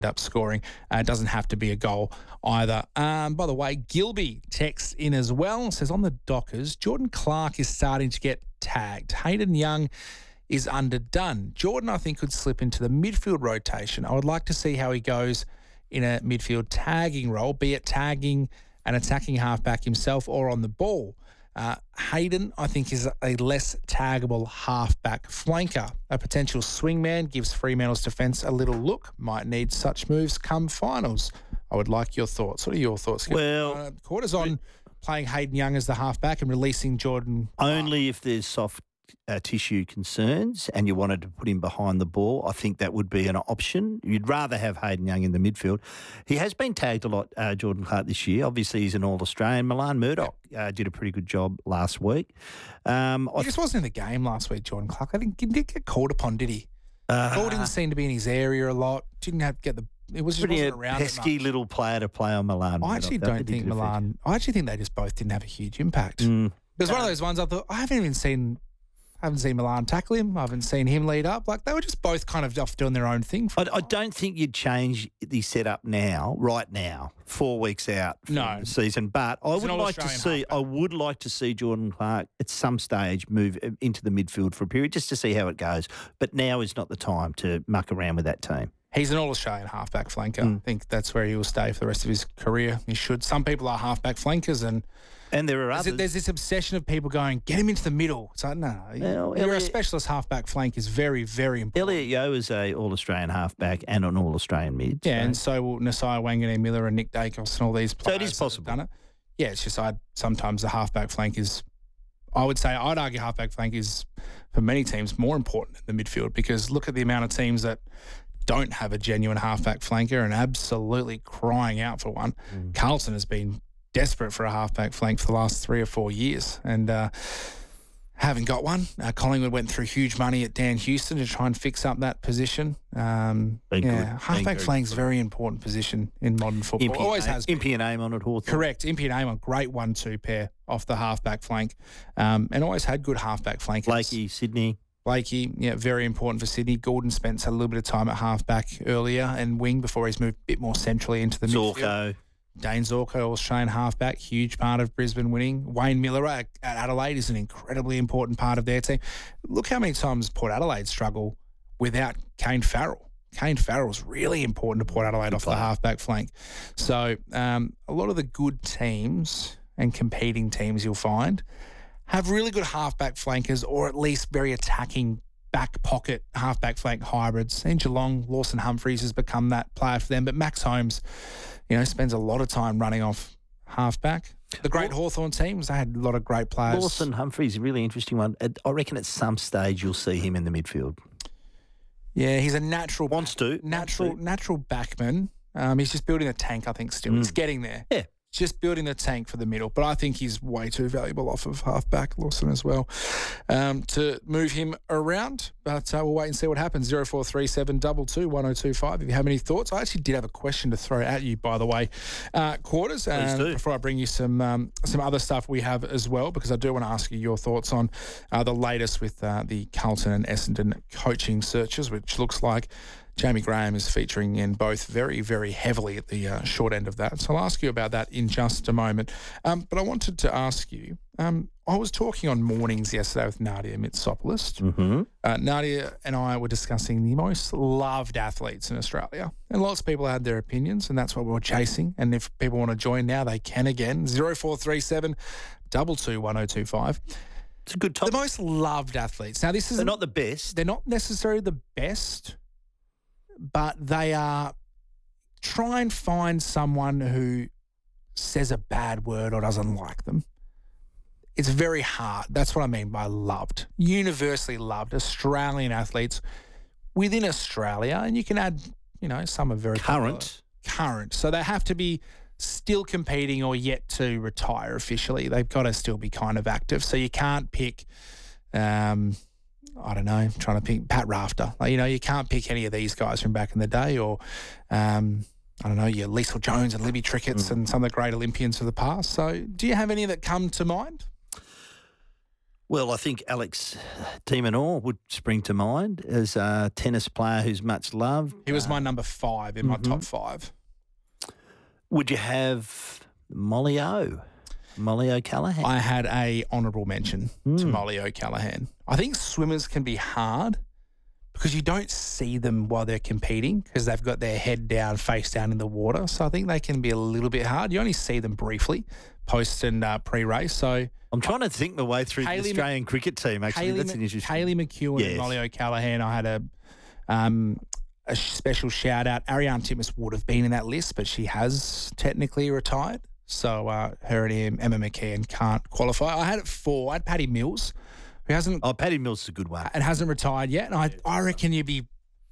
up scoring. It doesn't have to be a goal either. By the way, Gilby texts in as well. Says on the Dockers, Jordan Clark is starting to get tagged. Hayden Young is underdone. Jordan, I think, could slip into the midfield rotation. I would like to see how he goes in a midfield tagging role, be it tagging an attacking halfback himself or on the ball. Hayden, I think, is a less taggable halfback flanker. A potential swingman gives Fremantle's defence a little look. Might need such moves come finals. I would like your thoughts. What are your thoughts? Well, Quarters on playing Hayden Young as the halfback and releasing Jordan. Only if there's soft tissue concerns and you wanted to put him behind the ball, I think that would be an option. You'd rather have Hayden Young in the midfield. He has been tagged a lot, Jordan Clark, this year. Obviously, he's an All-Australian. Milan Murdoch did a pretty good job last week. He just wasn't in the game last week, Jordan Clark. I think he didn't get called upon, did he? Ball didn't seem to be in his area a lot. Didn't have to get the... It was just wasn't around pesky little player to play on Milan. I actually don't think Milan... I actually think they just both didn't have a huge impact. It was one of those ones I thought, I haven't seen Milan tackle him. I haven't seen him lead up. Like, they were just both kind of off doing their own thing. I don't think you'd change the setup right now, 4 weeks out from the season. But I would like to see Jordan Clark at some stage move into the midfield for a period just to see how it goes. But now is not the time to muck around with that team. He's an All-Australian halfback flanker. I think that's where he will stay for the rest of his career. He should. Some people are halfback flankers and there are others. There's this obsession of people going, get him into the middle. It's like, no. You're a specialist halfback flank is very, very important. Elliot Yeo is a All-Australian halfback and an All-Australian mid. Yeah, and so will Nasiah Wanganeen-Miller and Nick Dacos and all these players. So it is possible. Done it. Yeah, it's just sometimes the halfback flank is, I'd argue halfback flank is, for many teams, more important than the midfield because look at the amount of teams that don't have a genuine halfback flanker and absolutely crying out for one. Carlton has been desperate for a halfback flank for the last 3 or 4 years and haven't got one. Collingwood went through huge money at Dan Houston to try and fix up that position. Halfback flank is a very important position in modern football. Always has been. Impey and Amon at Hawthorn. Correct. Impey and Amon, great 1-2 pair off the halfback flank and always had good halfback flankers. Blakey, very important for Sydney. Gordon Spence had a little bit of time at halfback earlier and wing before he's moved a bit more centrally into the midfield. Dane Zorko, Australian halfback, huge part of Brisbane winning. Wayne Miller at Adelaide is an incredibly important part of their team. Look how many times Port Adelaide struggle without Kane Farrell. Kane Farrell's really important to Port Adelaide off the halfback flank. So a lot of the good teams and competing teams you'll find have really good halfback flankers or at least very attacking back pocket halfback flank hybrids. In Geelong, Lawson Humphreys has become that player for them, but Max Holmes, spends a lot of time running off halfback. The great Hawthorn teams, they had a lot of great players. Lawson Humphreys, a really interesting one. I reckon at some stage you'll see him in the midfield. Yeah, he's a natural backman. He's just building a tank, I think, still. It's getting there. Yeah. Just building the tank for the middle. But I think he's way too valuable off of halfback, Lawson, as well, to move him around. But we'll wait and see what happens. 0437 22 1025. If you have any thoughts. I actually did have a question to throw at you, by the way, Quarters. Please do. Before I bring you some other stuff we have as well, because I do want to ask you your thoughts on the latest with the Carlton and Essendon coaching searches, which looks like Jamie Graham is featuring in both very, very heavily at the short end of that. So I'll ask you about that in just a moment. But I wanted to ask you, I was talking on mornings yesterday with Nadia Mitsopoulos. Nadia and I were discussing the most loved athletes in Australia. And lots of people had their opinions, and that's what we were chasing. And if people want to join now, they can again. 0437 22 1025. It's a good topic. The most loved athletes. Now, they're not the best. They're not necessarily the best, but they are, try and find someone who says a bad word or doesn't like them. It's very hard. That's what I mean by loved. Universally loved Australian athletes within Australia. And you can add, some are very current. So they have to be still competing or yet to retire officially. They've got to still be kind of active. So you can't pick... I don't know, I'm trying to pick Pat Rafter. You can't pick any of these guys from back in the day or, I don't know, your Liesl Jones and Libby Trickett's and some of the great Olympians of the past. So do you have any that come to mind? Well, I think Alex de Minaur would spring to mind as a tennis player who's much loved. He was my number 5 in my top 5. Would you have Molly O'Callaghan? I had a honourable mention to Molly O'Callaghan. I think swimmers can be hard because you don't see them while they're competing because they've got their head down, face down in the water. So I think they can be a little bit hard. You only see them briefly post and pre-race. So I'm trying to think my way through the Australian cricket team, actually. That's an interesting... Hayley McEwen and Molly O'Callaghan. I had a special shout-out. Ariane Titmus would have been in that list, but she has technically retired. So her and Emma McKeon can't qualify. I had it 4. I had Paddy Mills, who hasn't... Oh, Paddy Mills is a good one. And hasn't retired yet. And I reckon he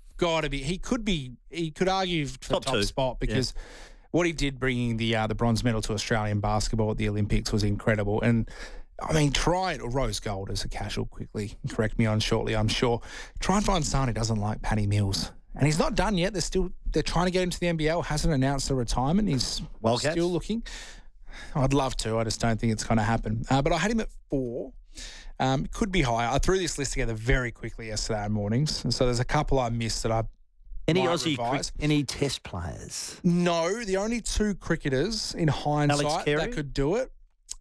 could argue for the top spot because what he did bringing the bronze medal to Australian basketball at the Olympics was incredible. And, I mean, try it, or rose gold as a casual, quickly correct me on shortly, I'm sure. Try and find someone who doesn't like Paddy Mills. And he's not done yet. They're trying to get into the NBL. Hasn't announced a retirement. He's still looking. I'd love to. I just don't think it's going to happen. But I had him at 4. Could be higher. I threw this list together very quickly yesterday mornings. And so there's a couple I missed that I any Test players? No. The only 2 cricketers in hindsight that could do it.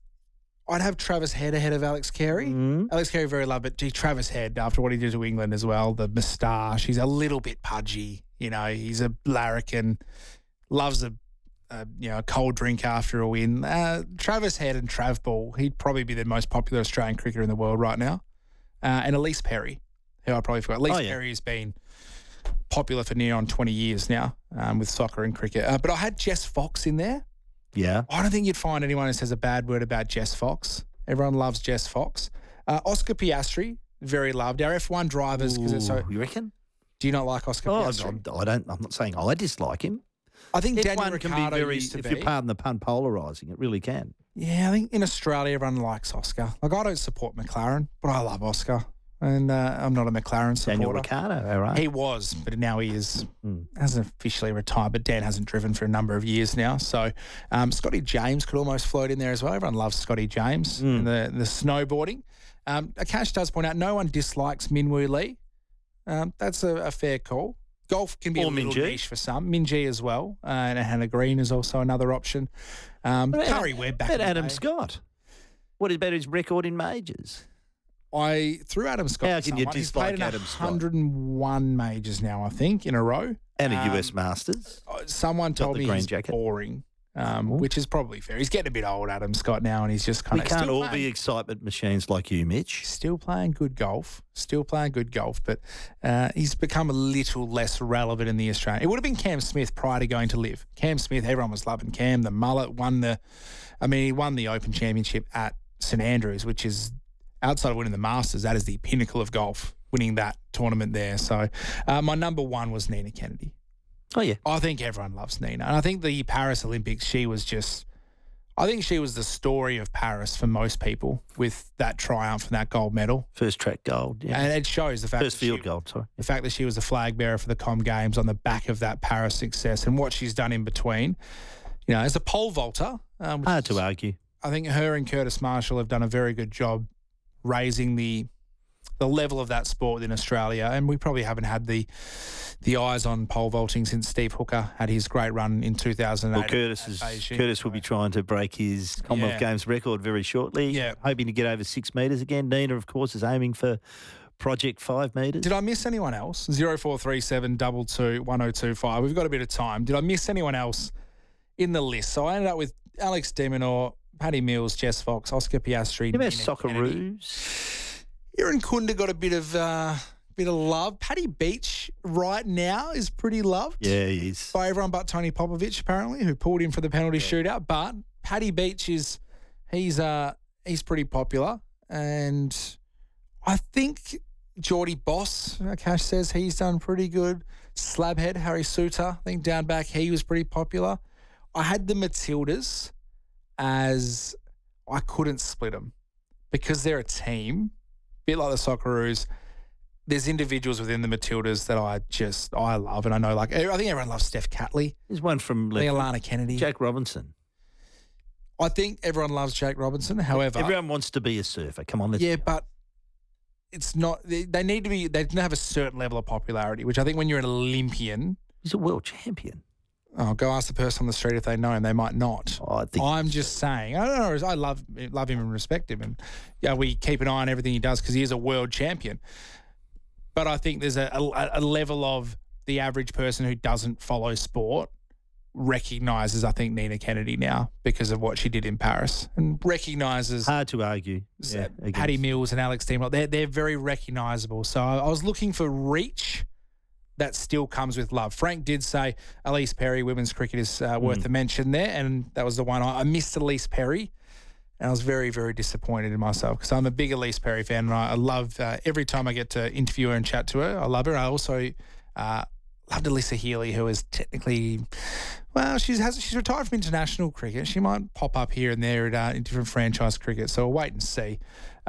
I'd have Travis Head ahead of Alex Carey. Alex Carey very loved, but Travis Head, after what he did to England as well, the moustache, he's a little bit pudgy. You know, he's a larrikin, loves a cold drink after a win. Travis Head and Trav Ball, he'd probably be the most popular Australian cricketer in the world right now. And Elise Perry, who I probably forgot. Elise Perry has been popular for near on 20 years now with soccer and cricket. But I had Jess Fox in there. Yeah. I don't think you'd find anyone who says a bad word about Jess Fox. Everyone loves Jess Fox. Oscar Piastri, very loved. Our F1 drivers, because it's so... You reckon? Do you not like Oscar Piastri? I'm not saying I dislike him. I think Daniel Ricciardo can be very, used to if you pardon the pun, polarising. It really can. Yeah, I think in Australia everyone likes Oscar. Like, I don't support McLaren, but I love Oscar. And I'm not a McLaren supporter. Daniel Ricciardo, all right. He was, but now he is hasn't officially retired, but Dan hasn't driven for a number of years now. So Scotty James could almost float in there as well. Everyone loves Scotty James and the snowboarding. Akash does point out no one dislikes Minwoo Lee. That's a fair call. Golf can be a little niche for some. Minjee as well. And Hannah Green is also another option. Curry Webb back in the day. Adam Scott. What about his record in majors? I threw Adam Scott. How can you dislike Adam Scott? 101 majors now, I think, in a row. And a US Masters. Someone told me he's boring, which is probably fair. He's getting a bit old, Adam Scott, now, and he's just kind of... We can't all be excitement machines like you, Mitch. Still playing good golf, but he's become a little less relevant in the Australian... It would have been Cam Smith prior to going to LIV. Cam Smith, everyone was loving Cam. The mullet he won the Open Championship at St Andrews, which is... Outside of winning the Masters, that is the pinnacle of golf, winning that tournament there. So my number 1 was Nina Kennedy. Oh, yeah. I think everyone loves Nina. And I think the Paris Olympics, she was the story of Paris for most people with that triumph and that gold medal. First track gold, yeah. And it shows the fact First field gold, sorry. The fact that she was the flag bearer for the Com Games on the back of that Paris success and what she's done in between. You know, as a pole vaulter. Hard to argue. I think her and Curtis Marshall have done a very good job raising the level of that sport in Australia, and we probably haven't had the eyes on pole vaulting since Steve Hooker had his great run in 2008. Well, Curtis will be trying to break his Commonwealth Games record very shortly. Yeah, hoping to get over 6 metres again. Nina, of course, is aiming for Project 5 metres. Did I miss anyone else? 0437 22 1025. We've got a bit of time. Did I miss anyone else in the list? So I ended up with Alex de Minaur, Paddy Mills, Jess Fox, Oscar Piastri. What about Socceroos? Aaron Kunda got a bit of love. Paddy Beach right now is pretty loved. Yeah, he is. By everyone but Tony Popovich, apparently, who pulled in for the penalty shootout. But Paddy Beach he's pretty popular. And I think Geordie Boss, Cash says he's done pretty good. Slabhead, Harry Suter, I think down back he was pretty popular. I had the Matildas as I couldn't split them because they're a team, a bit like the Socceroos. There's individuals within the Matildas that I love, and I know, like, I think everyone loves Steph Catley. There's one from Alana Kennedy, Jack Robinson. I think everyone loves Jake Robinson. However, everyone wants to be a surfer. Come on, but it's not. They need to be. They need to have a certain level of popularity, which I think when you're an Olympian, he's a world champion. Oh, go ask the person on the street if they know him. They might not. I'm just saying. I don't know. I love him and respect him, and we keep an eye on everything he does because he is a world champion. But I think there's a level of the average person who doesn't follow sport recognises, I think, Nina Kennedy now because of what she did in Paris, and recognises. Hard to argue. Yeah, Patty Mills and Alex Steamroll. They're very recognisable. So I was looking for reach. That still comes with love. Frank did say Elise Perry, women's cricket, is worth a mention there, and that was the one I missed. Elise Perry, and I was very, very disappointed in myself because I'm a big Elise Perry fan, and I love every time I get to interview her and chat to her. I love her. I also loved Alyssa Healy, who is technically, she's retired from international cricket. She might pop up here and there in different franchise cricket, so we'll wait and see.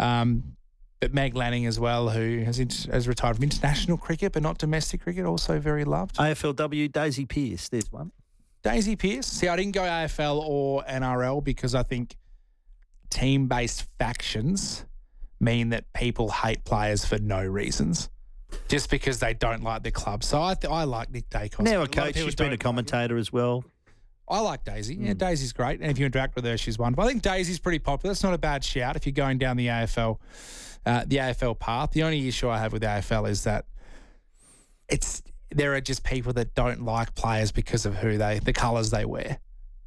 But Meg Lanning as well, who has retired from international cricket but not domestic cricket, also very loved. AFLW, Daisy Pearce, there's one. Daisy Pearce. See, I didn't go AFL or NRL because I think team-based factions mean that people hate players for no reasons, just because they don't like the club. So I like Nick Dacos. Now a coach, she's been a commentator as well. I like Daisy. Yeah, Daisy's great. And if you interact with her, she's wonderful. I think Daisy's pretty popular. It's not a bad shout if you're going down the AFL path. The only issue I have with the AFL is that there are just people that don't like players because of the colours they wear.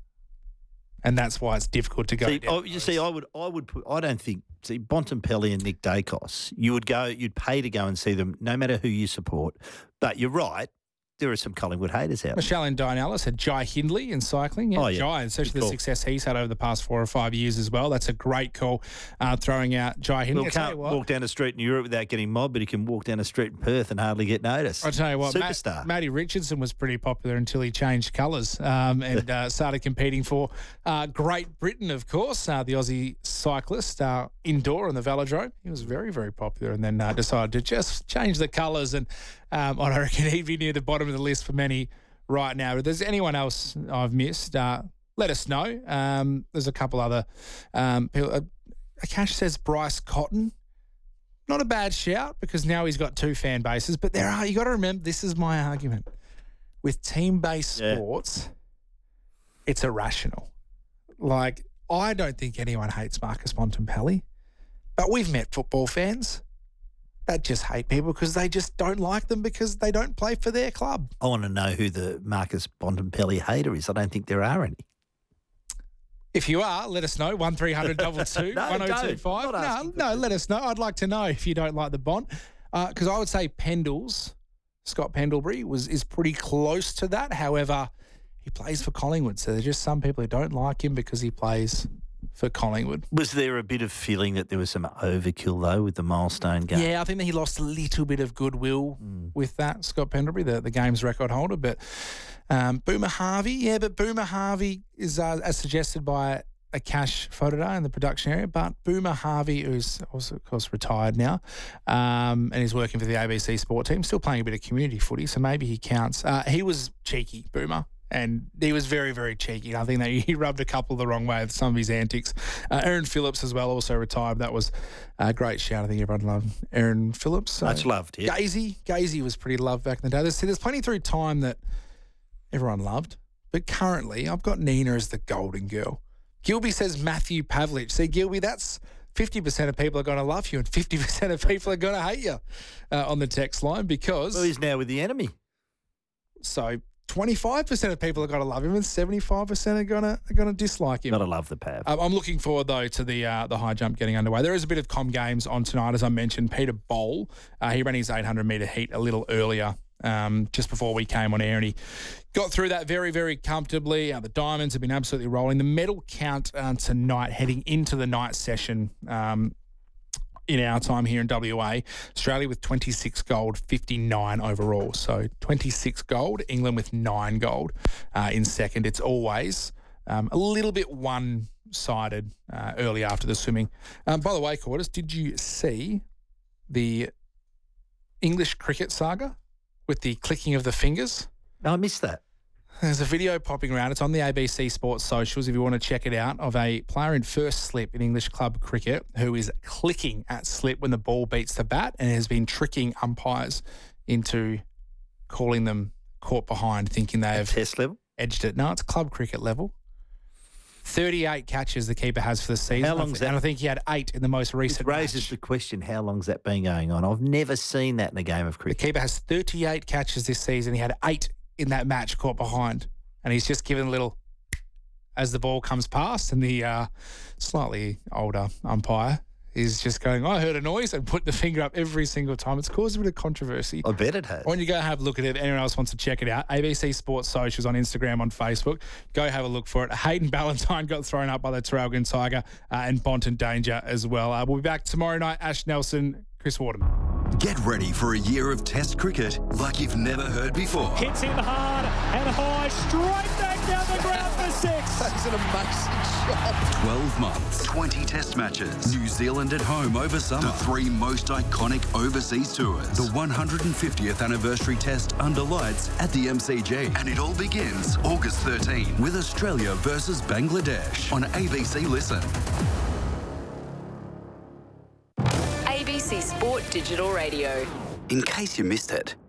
And that's why it's difficult to go down. I don't think Bontempelli and Nick Dacos, you'd pay to go and see them no matter who you support. But you're right. There are some Collingwood haters out there. Michelle and Diane Ellis had Jai Hindley in cycling. Yeah, Jai, especially the success he's had over the past 4 or 5 years as well. That's a great call, throwing out Jai Hindley. Well, can't walk down the street in Europe without getting mobbed, but he can walk down the street in Perth and hardly get noticed. I'll tell you what, superstar. Matty Richardson was pretty popular until he changed colours and started competing for Great Britain, of course, the Aussie cyclist, indoor on the velodrome. He was very, very popular and then decided to just change the colours and I reckon he'd be near the bottom of the list for many right now. If there's anyone else I've missed, let us know. There's a couple other people. Akash says Bryce Cotton. Not a bad shout because now he's got 2 fan bases. But you got to remember, this is my argument. With team-based sports, it's irrational. Like, I don't think anyone hates Marcus Bontempelli, but we've met football fans that just hate people because they just don't like them because they don't play for their club. I want to know who the Marcus Bontempelli hater is. I don't think there are any. If you are, let us know. 1300 22 1025. No, let us know. I'd like to know if you don't like the Bont. Because I would say Scott Pendlebury is pretty close to that. However, he plays for Collingwood. So there's just some people who don't like him because he plays for Collingwood. Was there a bit of feeling that there was some overkill, though, with the milestone game? Yeah, I think that he lost a little bit of goodwill with that, Scott Pendlebury, the game's record holder. But Boomer Harvey, Boomer Harvey is, as suggested by a cash photo day in the production area, but Boomer Harvey, who's also, of course, retired now and is working for the ABC Sport team, still playing a bit of community footy, so maybe he counts. He was cheeky, Boomer. And he was very, very cheeky. I think that he rubbed a couple the wrong way with some of his antics. Aaron Phillips as well also retired. That was a great shout. I think everyone loved Aaron Phillips. Much loved, yeah. Gazy was pretty loved back in the day. There's plenty through time that everyone loved. But currently, I've got Nina as the golden girl. Gilby says Matthew Pavlich. See, Gilby, that's 50% of people are going to love you and 50% of people are going to hate you on the text line because... Well, he's now with the enemy. So... 25% of people are going to love him and 75% are going to dislike him. Got to love the Pav. I'm looking forward, though, to the high jump getting underway. There is a bit of comm games on tonight, as I mentioned. Peter Bowl, he ran his 800-metre heat a little earlier, just before we came on air, and he got through that very, very comfortably. The Diamonds have been absolutely rolling. The medal count tonight, heading into the night session, in our time here in WA, Australia with 26 gold, 59 overall. So 26 gold, England with 9 gold in second. It's always a little bit one-sided early after the swimming. By the way, Quarters, did you see the English cricket saga with the clicking of the fingers? No, I missed that. There's a video popping around. It's on the ABC Sports socials if you want to check it out, of a player in first slip in English club cricket who is clicking at slip when the ball beats the bat and has been tricking umpires into calling them caught behind, thinking they have test level edged it. No, it's club cricket level. 38 catches the keeper has for the season. How long's that? And I think he had 8 in the most recent match. It raises the question, how long's that been going on? I've never seen that in a game of cricket. The keeper has 38 catches this season. He had 8 in that match caught behind. And he's just given a little as the ball comes past, and the slightly older umpire is just going, I heard a noise, and put the finger up every single time. It's caused a bit of controversy. I bet it has. When you go have a look at it, if anyone else wants to check it out, ABC Sports Socials on Instagram, on Facebook, go have a look for it. Hayden Ballantyne got thrown up by the Traralgon Tiger and Bonton Danger as well. We'll be back tomorrow night. Ash Nelson, Chris Warden. Get ready for a year of Test cricket like you've never heard before. Hits him hard and high, straight back down the ground for 6. That's an amazing shot. 12 months, 20 Test matches, New Zealand at home over summer, the 3 most iconic overseas tours, the 150th anniversary Test under lights at the MCG. And it all begins August 13 with Australia versus Bangladesh on ABC Listen. ABC Sport Digital Radio. In case you missed it.